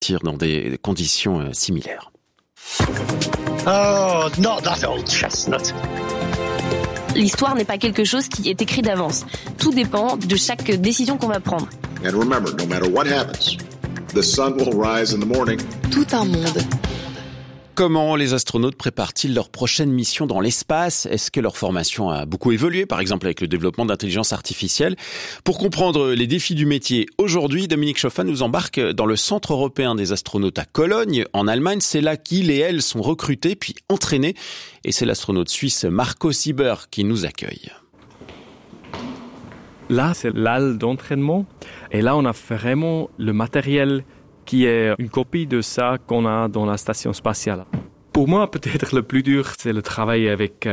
dans des conditions similaires. Oh, not that old chestnut. L'histoire n'est pas quelque chose qui est écrit d'avance. Tout dépend de chaque décision qu'on va prendre. And remember, no matter what happens, the sun will rise in the morning. Tout un monde. Comment les astronautes préparent-ils leur prochaine mission dans l'espace ? Est-ce que leur formation a beaucoup évolué, par exemple avec le développement d'intelligence artificielle ? Pour comprendre les défis du métier aujourd'hui, Dominique Schoffa nous embarque dans le Centre européen des astronautes à Cologne, en Allemagne. C'est là qu'ils et elles sont recrutés puis entraînés. Et c'est l'astronaute suisse Marco Sieber qui nous accueille. Là, c'est l'halle d'entraînement. Et là, on a vraiment le matériel qui est une copie de ça qu'on a dans la station spatiale. Pour moi, peut-être le plus dur, c'est le travail avec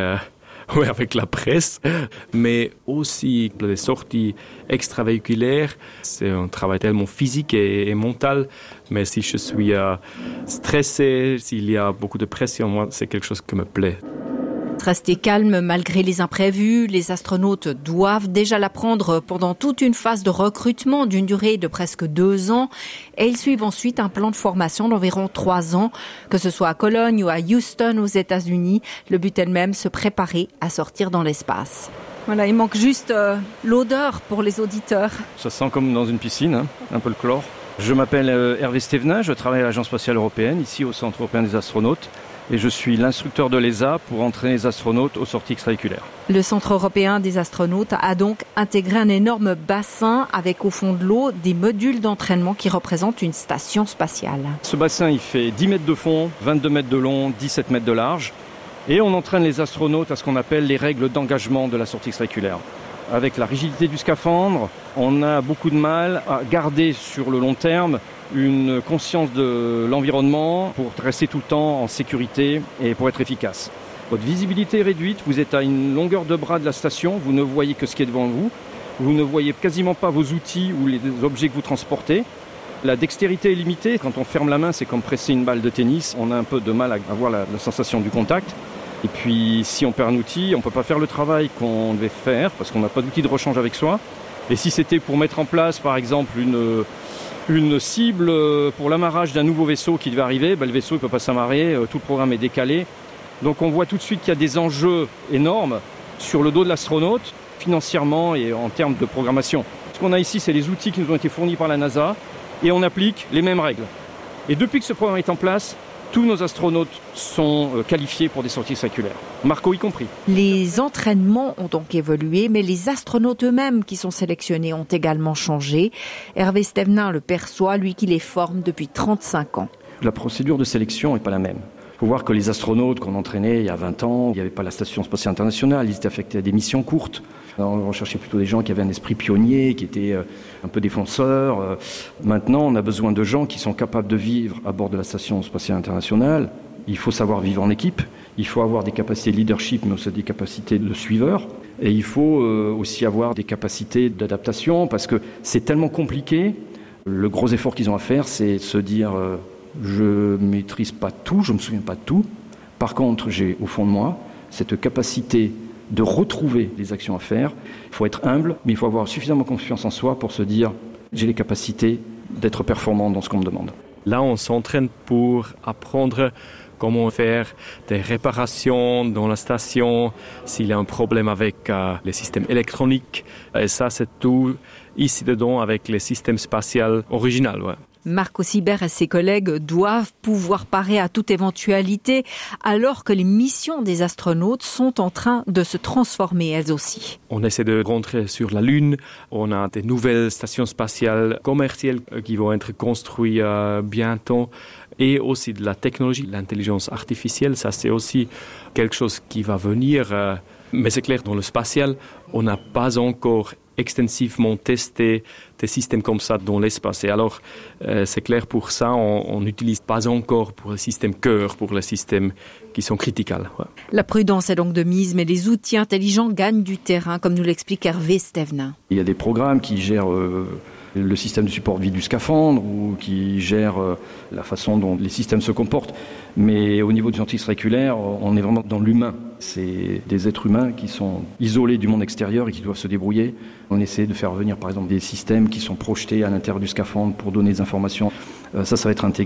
la presse, mais aussi les sorties extravéhiculaires. C'est un travail tellement physique et mental, mais si je suis stressé, s'il y a beaucoup de pression, moi, c'est quelque chose qui me plaît. Rester calme malgré les imprévus, les astronautes doivent déjà l'apprendre pendant toute une phase de recrutement d'une durée de presque 2 ans. Et ils suivent ensuite un plan de formation d'environ 3 ans, que ce soit à Cologne ou à Houston aux États-Unis. Le but est le même, se préparer à sortir dans l'espace. Voilà, il manque juste l'odeur pour les auditeurs. Ça sent comme dans une piscine, un peu le chlore. Je m'appelle Hervé Stevenin, je travaille à l'Agence spatiale européenne, ici au Centre européen des astronautes. Et je suis l'instructeur de l'ESA pour entraîner les astronautes aux sorties extravéhiculaires. Le Centre européen des astronautes a donc intégré un énorme bassin avec au fond de l'eau des modules d'entraînement qui représentent une station spatiale. Ce bassin, il fait 10 mètres de fond, 22 mètres de long, 17 mètres de large. Et on entraîne les astronautes à ce qu'on appelle les règles d'engagement de la sortie extravéhiculaire. Avec la rigidité du scaphandre, on a beaucoup de mal à garder sur le long terme une conscience de l'environnement pour rester tout le temps en sécurité et pour être efficace. Votre visibilité est réduite, vous êtes à une longueur de bras de la station, vous ne voyez que ce qui est devant vous, vous ne voyez quasiment pas vos outils ou les objets que vous transportez. La dextérité est limitée, quand on ferme la main, c'est comme presser une balle de tennis, on a un peu de mal à avoir la sensation du contact. Et puis si on perd un outil, on ne peut pas faire le travail qu'on devait faire parce qu'on n'a pas d'outil de rechange avec soi. Et si c'était pour mettre en place par exemple une cible pour l'amarrage d'un nouveau vaisseau qui devait arriver, le vaisseau ne peut pas s'amarrer, tout le programme est décalé. Donc on voit tout de suite qu'il y a des enjeux énormes sur le dos de l'astronaute, financièrement et en termes de programmation. Ce qu'on a ici, c'est les outils qui nous ont été fournis par la NASA et on applique les mêmes règles. Et depuis que ce programme est en place, tous nos astronautes sont qualifiés pour des sorties extravéhiculaires, Marco y compris. Les entraînements ont donc évolué, mais les astronautes eux-mêmes qui sont sélectionnés ont également changé. Hervé Stevenin le perçoit, lui qui les forme depuis 35 ans. La procédure de sélection n'est pas la même. Il faut voir que les astronautes qu'on entraînait il y a 20 ans, il n'y avait pas la Station spatiale internationale, ils étaient affectés à des missions courtes. On recherchait plutôt des gens qui avaient un esprit pionnier, qui étaient un peu défenseurs. Maintenant, on a besoin de gens qui sont capables de vivre à bord de la Station spatiale internationale. Il faut savoir vivre en équipe, il faut avoir des capacités de leadership, mais aussi des capacités de suiveur. Et il faut aussi avoir des capacités d'adaptation, parce que c'est tellement compliqué. Le gros effort qu'ils ont à faire, c'est de se dire je ne maîtrise pas tout, je ne me souviens pas de tout. Par contre, j'ai au fond de moi cette capacité de retrouver les actions à faire. Il faut être humble, mais il faut avoir suffisamment confiance en soi pour se dire j'ai les capacités d'être performant dans ce qu'on me demande. Là, on s'entraîne pour apprendre comment faire des réparations dans la station, s'il y a un problème avec les systèmes électroniques. Et ça, c'est tout ici dedans avec les systèmes spatiaux originaux. Ouais. Marco Sieber et ses collègues doivent pouvoir parer à toute éventualité alors que les missions des astronautes sont en train de se transformer elles aussi. On essaie de rentrer sur la Lune, on a des nouvelles stations spatiales commerciales qui vont être construites bientôt et aussi de la technologie, l'intelligence artificielle, ça c'est aussi quelque chose qui va venir. Mais c'est clair, dans le spatial, on n'a pas encore extensivement testé des systèmes comme ça dans l'espace. Et alors, c'est clair, pour ça, on n'utilise pas encore pour les systèmes cœur, pour les systèmes qui sont critiques. Ouais. La prudence est donc de mise, mais les outils intelligents gagnent du terrain, comme nous l'explique Hervé Stevenin. Il y a des programmes qui gèrent le système de support de vie du scaphandre ou qui gèrent la façon dont les systèmes se comportent. Mais au niveau du sortie extravéhiculaire, on est vraiment dans l'humain. C'est des êtres humains qui sont isolés du monde extérieur et qui doivent se débrouiller. On essaie de faire venir par exemple des systèmes qui sont projetés à l'intérieur du scaphandre pour donner des informations Ça va être intégré